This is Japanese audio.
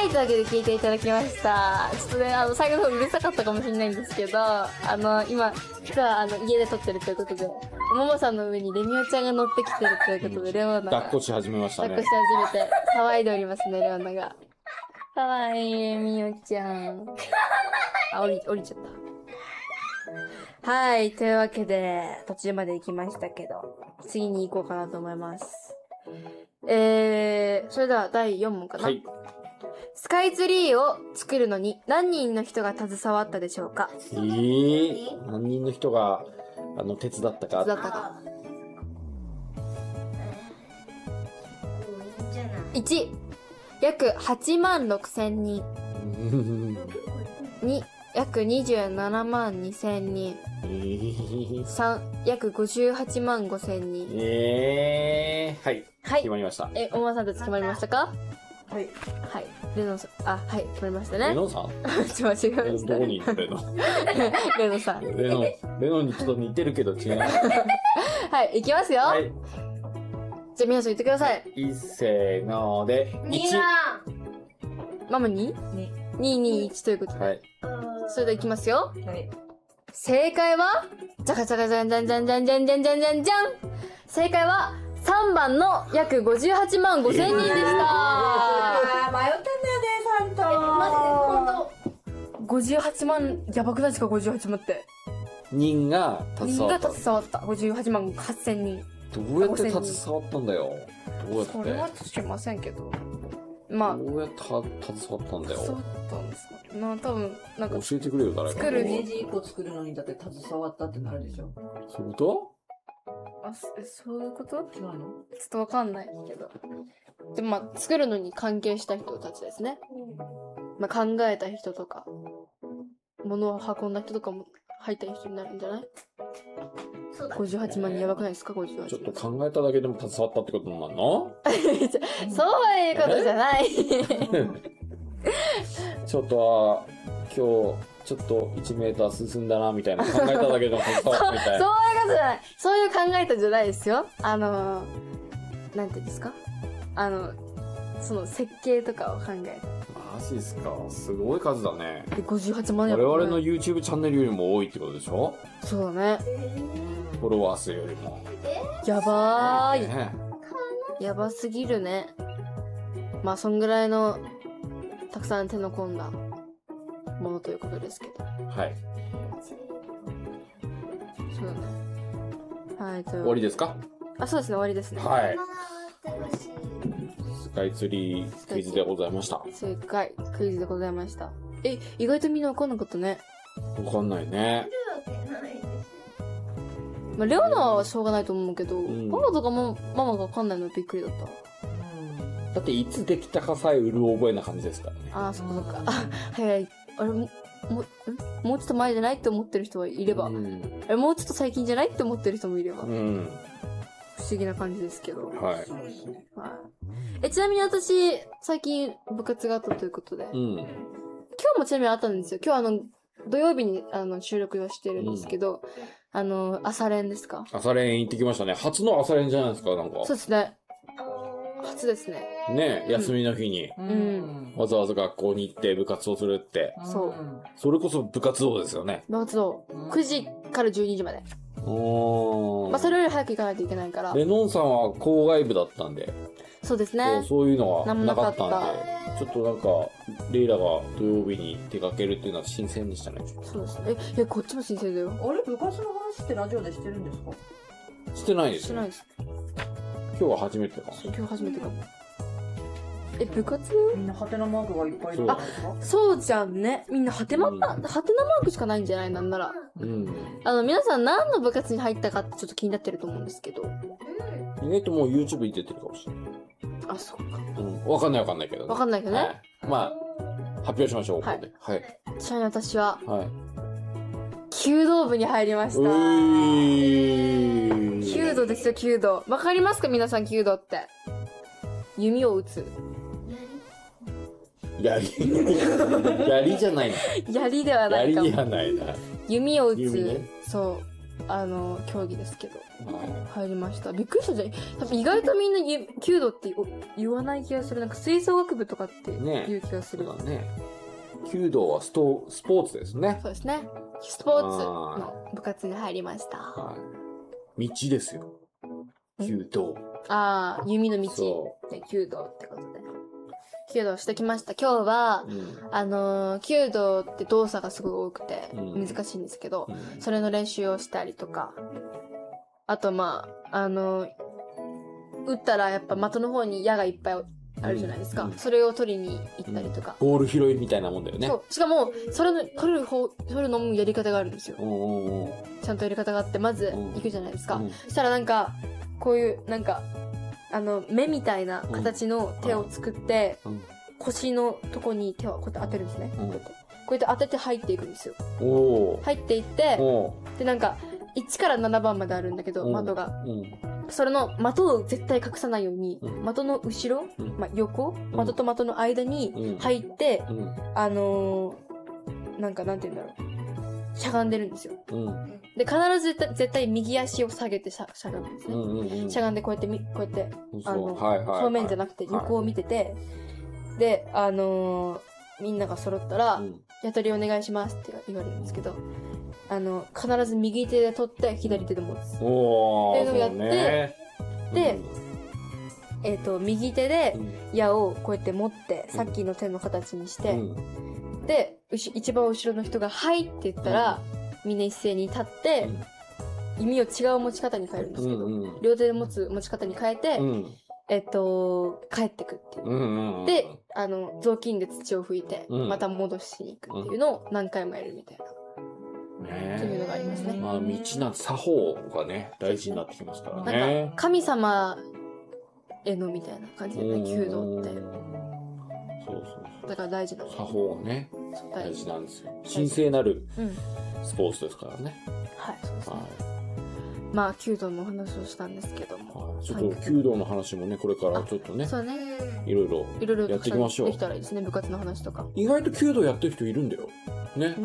はい、というわけで聞いていただきました。ちょっとね、最後の方うるさかったかもしれないんですけど、今、実は家で撮ってるということで、おももさんの上にレミオちゃんが乗ってきてるということで、レオナが。 抱っこし始めましたね。 抱っこし始めて、騒いでおりますね、レオナが。かわいい、レミオちゃん。降りちゃった。はい、というわけで、途中まで行きましたけど、次に行こうかなと思います。それでは第4問かな。はい。スカイツリーを作るのに何人の人が携わったでしょうか？ 何人の人が、手伝ったか？ 1、約8万6千人。2、約27万2千人。3、約58万5千人。 はい。はい。決まりました。 おまさんたち決まりましたか？ はい。 はい。レノンさん。はい、決まりましたね。 レノンさんちょっと間違えました。 どこにいるレノンレノンさん。 レノンにちょっと似てるけど違う。 はい、いきますよ。はい。じゃあ皆さん言ってください。 いっせーので、1。 ママに ?221 ということで。はい。それではいきますよ。はい。正解は、じゃかじゃかじゃんじゃんじゃんじゃんじゃんじゃんじゃんじゃんじゃん。正解は、3番の約58万5千人でした。 迷ったんだよね、サンタ。マジで、ほんと。 58万、やばくないですか、58万って。 人が携わった。 58万8千人。 どうやって携わったんだよ。どうやって。 それは知りませんけど。まあ。 どうやって携わったんだよ。 そうだったんですか。多分、なんか。 教えてくれよ、誰か。 イメージ1個作るのにだって携わったってなるでしょ。 そういうことそういうこと？ 違うの？ ちょっとわかんないけど。でも作るのに関係した人たちですね。考えた人とか、物を運んだ人とかも入った人になるんじゃない？そうだ。58万人やばくないですか？ 58 万。 ちょっと考えただけでも携わったってことになるの？ そういうことじゃない。 ちょっと今日、ちょっと1メーター進んだな、みたいな考えただけでも携わったみたいな。 そういうことじゃない。そういう考えたじゃないですよ。なんていうんですか？その設計とかを考えた。 マジですか？すごい数だね。 58万人。 我々の YouTube チャンネルよりも多いってことでしょ？ そうだね。 フォロワー数よりも。 やばーい。やばすぎるね。まあ、そんぐらいの、たくさん手の込んだものということですけど。 はい。 そうだね。はい、 終わりですか？ そうですね、終わりですね。 はい。スカイツリークイズでございました。 正解、クイズでございました。意外とみんなわかんなかったね。 わかんないね。 まあ、レオナはしょうがないと思うけど、パパとかもママがわかんないのびっくりだった。 だっていつできたかさえうる覚えな感じですからね。 そっかそっか。早い。もうちょっと前じゃないって思ってる人はいれば、もうちょっと最近じゃないって思ってる人もいれば、不思議な感じですけど。はい。ちなみに私、最近部活があったということで、今日もちなみにあったんですよ。今日土曜日に収録をしてるんですけど、朝練ですか？ 朝練行ってきましたね。初の朝練じゃないですか、なんか。 そうですね。初ですね。 ね、休みの日に、わざわざ学校に行って部活をするって。 そう。 それこそ部活動ですよね。 部活動。9時から12時まで。まあ、それより早く行かないといけないから。 レノンさんは校外部だったんで。 そうですね。 そういうのはなかったんで。ちょっとなんか、レイラが土曜日に出かけるっていうのは新鮮でしたね。 そうですね。いや、こっちも新鮮だよ。 あれ、部活の話ってラジオでしてるんですか？ してないです。 してないです。 今日は初めてかも。 今日初めてかも。部活？ みんなハテナマークがいっぱいいる。 そうじゃんね。みんなハテナマークしかないんじゃない？なんなら。皆さん何の部活に入ったかってちょっと気になってると思うんですけど。 意外ともう YouTube に出てるかもしれない。 そっか。 わかんないけどね。 わかんないけどね。 まあ、発表しましょう。はい。 ちなみに私は、弓道部に入りました。弓道ですよ、弓道。わかりますか皆さん、弓道って。弓を打つ。 槍じゃないの。 槍ではないかも。 槍ではないな。 弓を打つ。そう。 競技ですけど、 はい、 入りました。びっくりしたじゃん。多分意外とみんな弓道って言わない気がする。なんか吹奏楽部とかって言う気がする。 そうだね。弓道はスポーツですね。 そうですね。スポーツの部活に入りました。 はい。道ですよ。弓道。 ああ、弓の道。弓道ってことで。弓道してきました。今日は、弓道って動作がすごい多くて難しいんですけど、それの練習をしたりとか、あと打ったらやっぱ的の方に矢がいっぱいあるじゃないですか。それを取りに行ったりとか。 ゴール拾いみたいなもんだよね。 そう。しかも、それの取るのもやり方があるんですよ。ちゃんとやり方があって、まず行くじゃないですか。そしたらなんか、こういう、なんか、目みたいな形の手を作って、腰のとこに手をこうやって当てるんですね。こうやって当てて入っていくんですよ。入っていって、で、なんか、1から7番まであるんだけど、的が。それの的を絶対隠さないように、的の後ろ、横、的と的の間に入って、なんかなんて言うんだろう。しゃがんでるんですよ。で、必ず絶対右足を下げてしゃがむんですね。しゃがんでこうやって、正面じゃなくて横を見てて、で、みんなが揃ったら、やとりお願いしますって言われるんですけど、必ず右手で取って左手で持つ。っていうのをやって、で、右手で矢をこうやって持って、さっきの手の形にして、で、一番後ろの人がはいって言ったら、みんな一斉に立って、弓を違う持ち方に変えるんですけど、両手で持ち方に変えて、帰ってくっていう。で、雑巾で土を拭いて、また戻しに行くっていうのを何回もやるみたいな。っていうのがありますね。 まあ、道なんて作法がね、大事になってきますからね。 なんか、神様へのみたいな感じでね、弓道って。 そう。 だから大事なの。 作法ね。大事なんですよ。神聖なるスポーツですからね。 はい、そうですね。まあ、弓道のお話をしたんですけども。 ちょっと弓道の話もね、これからちょっとね。 そうね。 いろいろやっていきましょう。 できたらいいですね、部活の話とか。 意外と弓道やってる人いるんだよ。ね。